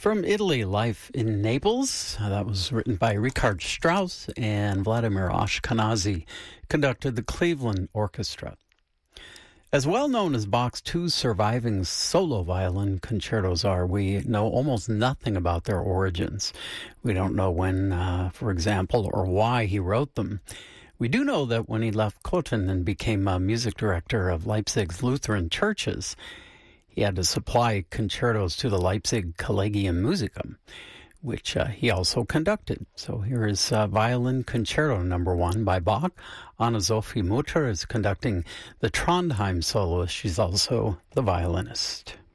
From Italy, Life in Naples. That was written by Richard Strauss, and Vladimir Ashkenazy conducted the Cleveland Orchestra. As well known as Bach's two surviving solo violin concertos are, we know almost nothing about their origins. We don't know when, for example, or why he wrote them. We do know that when he left Cothen and became music director of Leipzig's Lutheran churches, he had to supply concertos to the Leipzig Collegium Musicum, which he also conducted. So here is Violin Concerto No. 1 by Bach. Anna-Sophie Mutter is conducting the Trondheim soloist. She's also the violinist.